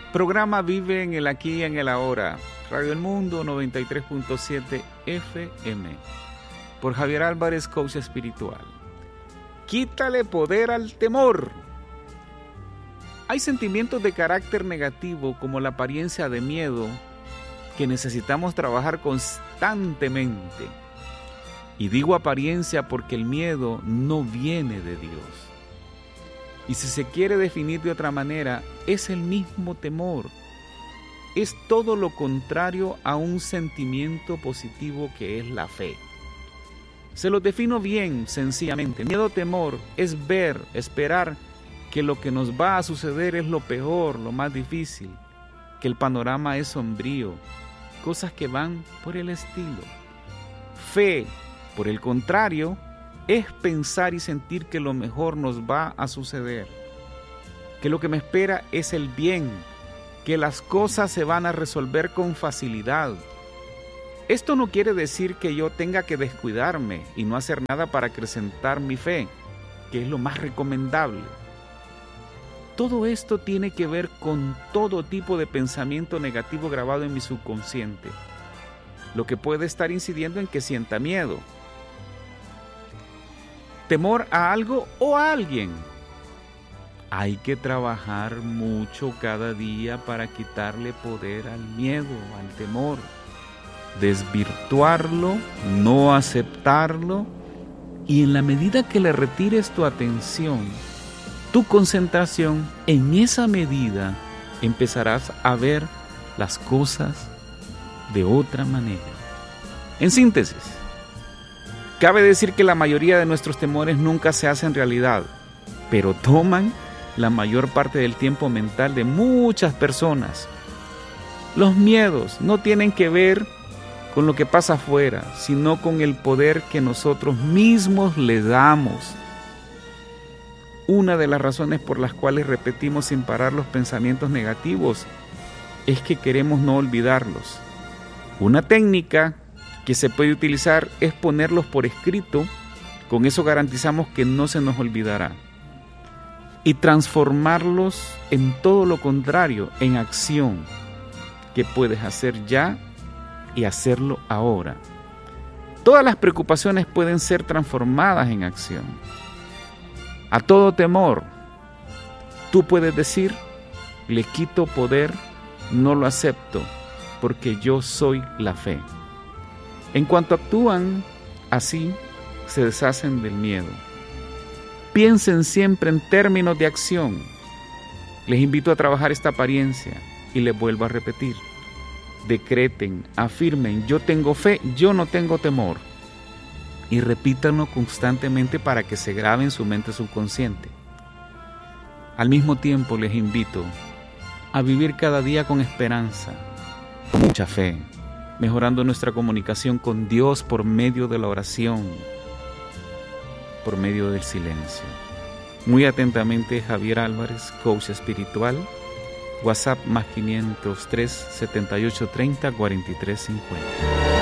Programa Vive en el Aquí y en el Ahora. Radio El Mundo 93.7 FM. Por Javier Álvarez, coach espiritual. Quítale poder al temor. Hay sentimientos de carácter negativo como la apariencia de miedo que necesitamos trabajar constantemente. Y digo apariencia porque el miedo no viene de Dios. Y si se quiere definir de otra manera, es el mismo temor. Es todo lo contrario a un sentimiento positivo que es la fe. Se lo defino bien, sencillamente. Miedo-temor es ver, esperar que lo que nos va a suceder es lo peor, lo más difícil, que el panorama es sombrío, cosas que van por el estilo. Fe, por el contrario, es pensar y sentir que lo mejor nos va a suceder, que lo que me espera es el bien, que las cosas se van a resolver con facilidad. Esto no quiere decir que yo tenga que descuidarme y no hacer nada para acrecentar mi fe, que es lo más recomendable. Todo esto tiene que ver con todo tipo de pensamiento negativo grabado en mi subconsciente, lo que puede estar incidiendo en que sienta miedo, temor a algo o a alguien. Hay que trabajar mucho cada día para quitarle poder al miedo, al temor, desvirtuarlo, no aceptarlo, y en la medida que le retires tu atención, tu concentración, en esa medida empezarás a ver las cosas de otra manera. En síntesis, cabe decir que la mayoría de nuestros temores nunca se hacen realidad, pero toman la mayor parte del tiempo mental de muchas personas. Los miedos no tienen que ver con lo que pasa afuera, sino con el poder que nosotros mismos le damos. Una de las razones por las cuales repetimos sin parar los pensamientos negativos es que queremos no olvidarlos. Una técnica que se puede utilizar es ponerlos por escrito, con eso garantizamos que no se nos olvidará. Y transformarlos en todo lo contrario, en acción, que puedes hacer ya y hacerlo ahora. Todas las preocupaciones pueden ser transformadas en acción. A todo temor, tú puedes decir, le quito poder, no lo acepto, porque yo soy la fe. En cuanto actúan así, se deshacen del miedo. Piensen siempre en términos de acción. Les invito a trabajar esta apariencia y les vuelvo a repetir. Decreten, afirmen, yo tengo fe, yo no tengo temor. Y repítanlo constantemente para que se grabe en su mente subconsciente. Al mismo tiempo les invito a vivir cada día con esperanza, con mucha fe, mejorando nuestra comunicación con Dios por medio de la oración, por medio del silencio. Muy atentamente, Javier Álvarez, coach espiritual. WhatsApp +503 7830 4350.